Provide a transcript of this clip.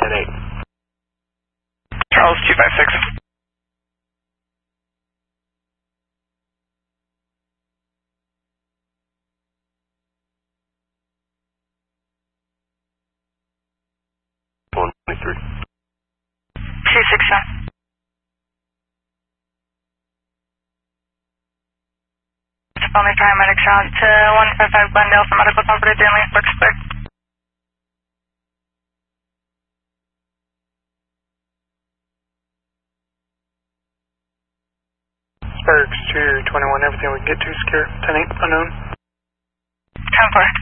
10-8. Charles 256. Only paramedics out to 155 Glendale for medical transport at Danley, Berksburg. Berks 221, everything we can get to, secure. 10-8, unknown. 10-4.